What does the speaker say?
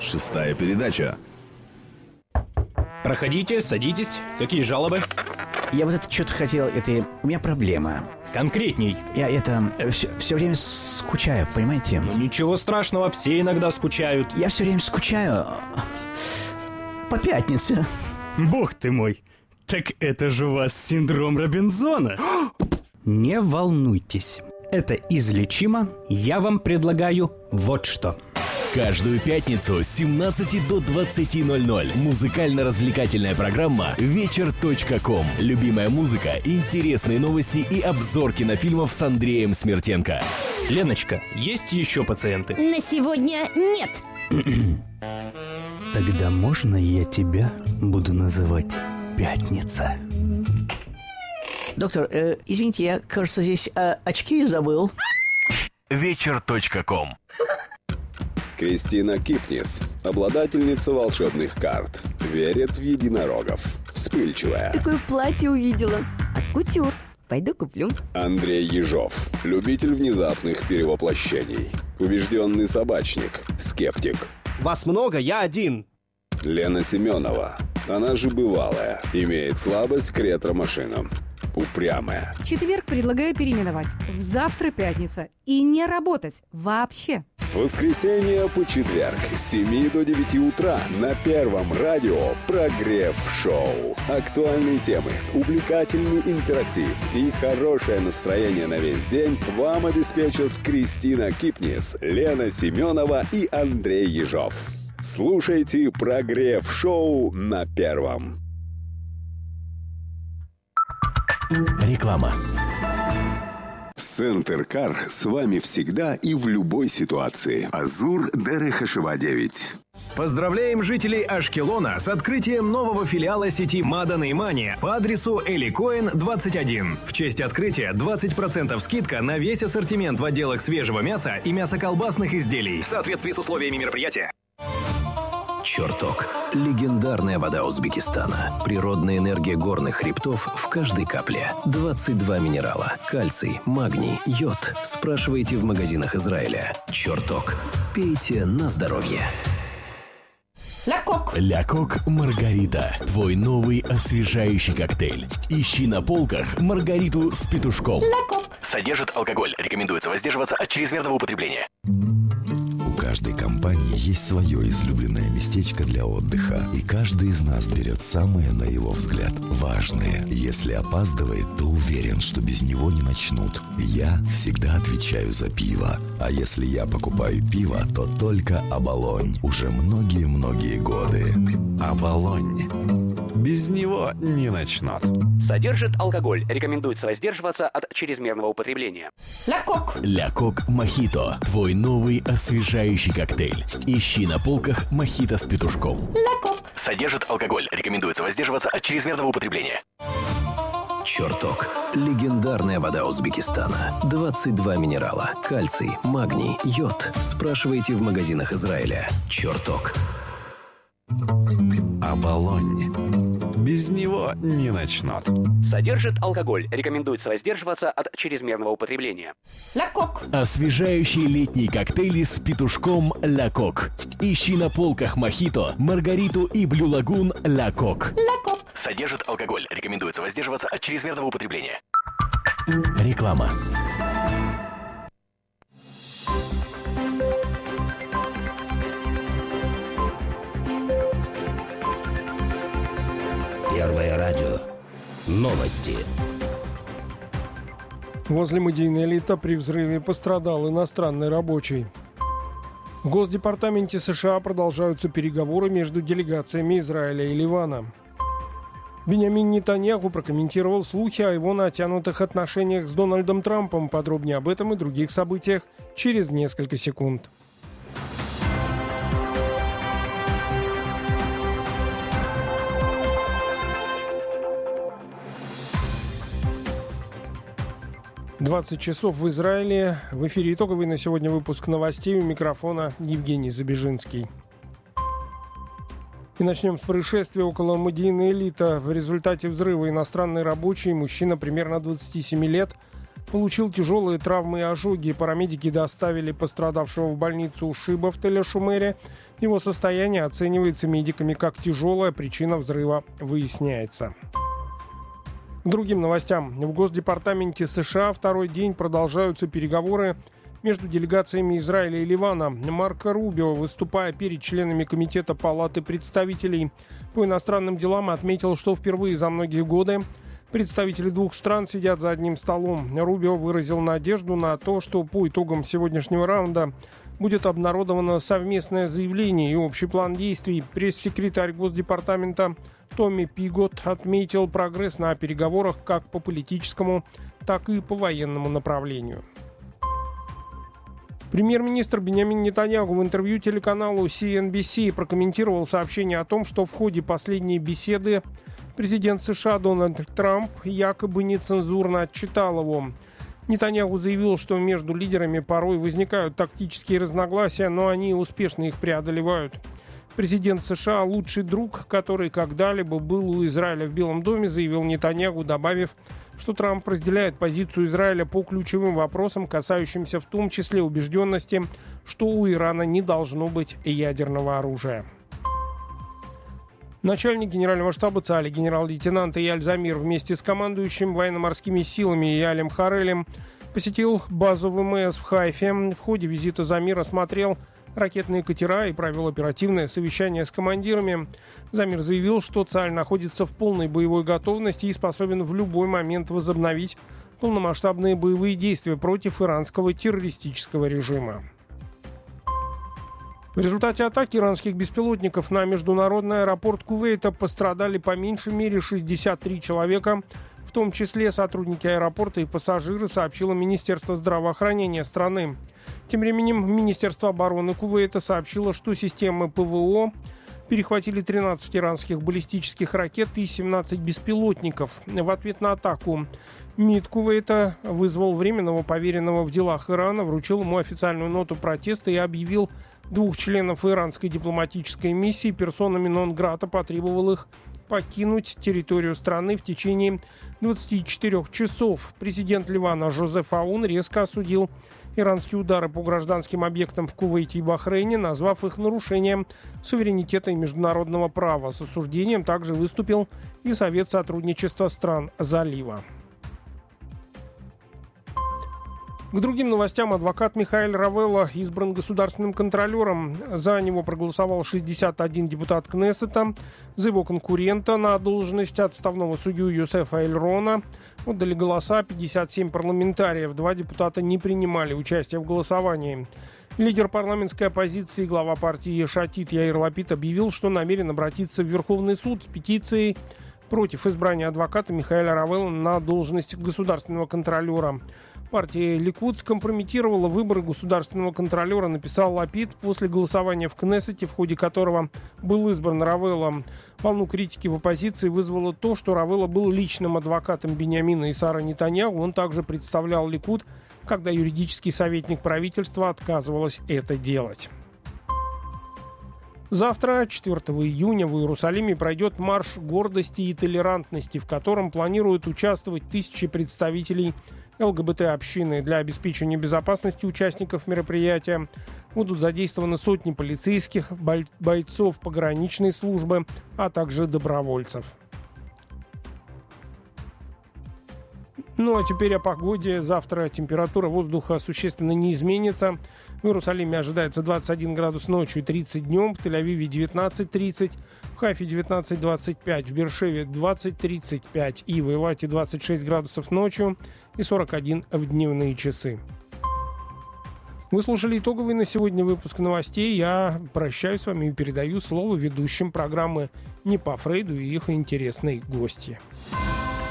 Шестая передача. Проходите, садитесь. Какие жалобы? Я вот это что-то хотел, у меня проблема. Конкретней. Я все время скучаю, понимаете? Ну ничего страшного, все иногда скучают. Я все время скучаю по пятнице. Бог ты мой, так это же у вас синдром Робинзона. Не волнуйтесь, это излечимо. Я вам предлагаю вот что. Каждую пятницу с 17 до 20:00 музыкально-развлекательная программа «Вечер.ком». Любимая музыка, интересные новости и обзор кинофильмов с Андреем Смертенко. Леночка, есть еще пациенты? На сегодня нет. Тогда можно я тебя буду называть Пятница? Доктор, извините, я, кажется, здесь очки забыл. «Вечер.ком». Кристина Кипнис, обладательница волшебных карт, верит в единорогов, вспыльчивая. Такое платье увидела. От кутюр. Пойду куплю. Андрей Ежов, любитель внезапных перевоплощений, убежденный собачник, скептик. Вас много, я один. Лена Семенова, она же бывалая, имеет слабость к ретро-машинам. Упрямая. Четверг предлагаю переименовать в завтра пятница и не работать вообще. С воскресенья по четверг с 7 до 9 утра на Первом радио «Прогрев-шоу». Актуальные темы, увлекательный интерактив и хорошее настроение на весь день вам обеспечат Кристина Кипнис, Лена Семенова и Андрей Ежов. Слушайте «Прогрев-шоу» на Первом. Реклама. Центр Кар с вами всегда и в любой ситуации. Азур Дерехашева 9. Поздравляем жителей Ашкелона с открытием нового филиала сети Мадан и Мани по адресу Эликоин 21. В честь открытия 20% скидка на весь ассортимент в отделах свежего мяса и мясоколбасных изделий в соответствии с условиями мероприятия. «Чертог». Легендарная вода Узбекистана. Природная энергия горных хребтов в каждой капле. 22 минерала. Кальций, магний, йод. Спрашивайте в магазинах Израиля. «Чертог». Пейте на здоровье. Ля Кок Маргарита. Твой новый освежающий коктейль. Ищи на полках Маргариту с петушком. Содержит алкоголь. Рекомендуется воздерживаться от чрезмерного употребления. У каждой компании есть свое излюбленное местечко для отдыха, и каждый из нас берет самое, на его взгляд, важное. Если опаздывает, то уверен, что без него не начнут. Я всегда отвечаю за пиво. А если я покупаю пиво, то только «Оболонь». Уже многие-многие годы. «Оболонь». Без него не начнут. Содержит алкоголь. Рекомендуется воздерживаться от чрезмерного употребления. Ля Кок Мохито. Твой новый освежающий коктейль. Ищи на полках мохито с петушком. Содержит алкоголь. Рекомендуется воздерживаться от чрезмерного употребления. «Чертог». Легендарная вода Узбекистана. 22 минерала. Кальций, магний, йод. Спрашивайте в магазинах Израиля. «Чертог». «Оболонь». Без него не начнут. Содержит алкоголь. Рекомендуется воздерживаться от чрезмерного употребления. Освежающие летние коктейли с петушком «Ля Кок». Ищи на полках мохито, маргариту и блю лагун «Ля Кок». Содержит алкоголь. Рекомендуется воздерживаться от чрезмерного употребления. Реклама. Первое радио. Новости. Возле медийной элиты при взрыве пострадал иностранный рабочий. В Госдепартаменте США продолжаются переговоры между делегациями Израиля и Ливана. Биньямин Нетаньяху прокомментировал слухи о его натянутых отношениях с Дональдом Трампом. Подробнее об этом и других событиях через несколько секунд. «20 часов в Израиле». В эфире итоговый на сегодня выпуск новостей. У микрофона Евгений Забежинский. И начнем с происшествия около медийной элиты. В результате взрыва иностранный рабочий, мужчина примерно 27 лет, получил тяжелые травмы и ожоги. Парамедики доставили пострадавшего в больницу Шиба в Тель-Шумере. Его состояние оценивается медиками как тяжелая, причина взрыва выясняется. К другим новостям. В Госдепартаменте США второй день продолжаются переговоры между делегациями Израиля и Ливана. Марко Рубио, выступая перед членами Комитета Палаты представителей по иностранным делам, отметил, что впервые за многие годы представители двух стран сидят за одним столом. Рубио выразил надежду на то, что по итогам сегодняшнего раунда будет обнародовано совместное заявление и общий план действий. Пресс-секретарь Госдепартамента Томми Пигот отметил прогресс на переговорах как по политическому, так и по военному направлению. Премьер-министр Биньямин Нетаньяху в интервью телеканалу CNBC прокомментировал сообщение о том, что в ходе последней беседы президент США Дональд Трамп якобы нецензурно отчитал его. Нетаньяху заявил, что между лидерами порой возникают тактические разногласия, но они успешно их преодолевают. Президент США – лучший друг, который когда-либо был у Израиля в Белом доме, заявил Нетаньяху, добавив, что Трамп разделяет позицию Израиля по ключевым вопросам, касающимся в том числе убежденности, что у Ирана не должно быть ядерного оружия. Начальник генерального штаба ЦАЛИ генерал-лейтенант Эйяль Замир вместе с командующим военно-морскими силами Эйялем Харелем посетил базу ВМС в Хайфе. В ходе визита Замир осмотрел ракетные катера и провел оперативное совещание с командирами. Замир заявил, что ЦАЛЬ находится в полной боевой готовности и способен в любой момент возобновить полномасштабные боевые действия против иранского террористического режима. В результате атаки иранских беспилотников на международный аэропорт Кувейта пострадали по меньшей мере 63 человека, в том числе сотрудники аэропорта и пассажиры, сообщило Министерство здравоохранения страны. Тем временем Министерство обороны Кувейта сообщило, что системы ПВО перехватили 13 иранских баллистических ракет и 17 беспилотников. В ответ на атаку МИД Кувейта вызвал временного поверенного в делах Ирана, вручил ему официальную ноту протеста и объявил двух членов иранской дипломатической миссии персонами нон-грата, потребовал их покинуть территорию страны в течение 24 часов. Президент Ливана Жозеф Аун резко осудил иранские удары по гражданским объектам в Кувейте и Бахрейне, назвав их нарушением суверенитета и международного права. С осуждением также выступил и Совет сотрудничества стран Залива. К другим новостям. Адвокат Михаэль Равелла избран государственным контролером. За него проголосовал 61 депутат Кнессета. За его конкурента на должность отставного судью Йосефа Эльрона отдали голоса 57 парламентариев. 2 депутата не принимали участие в голосовании. Лидер парламентской оппозиции, глава партии Еш Атид Яир Лапид объявил, что намерен обратиться в Верховный суд с петицией против избрания адвоката Михаэля Равелла на должность государственного контролера. Партия Ликуд скомпрометировала выборы государственного контролера, написал Лапид после голосования в Кнессете, в ходе которого был избран Равелла. Волну критики в оппозиции вызвало то, что Равелла был личным адвокатом Биньямина и Сары Нетаньяху. Он также представлял Ликуд, когда юридический советник правительства отказывалась это делать. Завтра, 4 июня, в Иерусалиме пройдет марш гордости и толерантности, в котором планируют участвовать тысячи представителей ЛГБТ-общины. Для обеспечения безопасности участников мероприятия будут задействованы сотни полицейских, бойцов пограничной службы, а также добровольцев. Ну а теперь о погоде. Завтра температура воздуха существенно не изменится. В Иерусалиме ожидается 21 градус ночью и 30 днем, в Тель-Авиве 19-30, в Хайфе 19-25, в Бершеве 20-35 и в Эйлате 26 градусов ночью и 41 в дневные часы. Вы слушали итоговый на сегодня выпуск новостей. Я прощаюсь с вами и передаю слово ведущим программы «Не по Фрейду» и их интересной гости.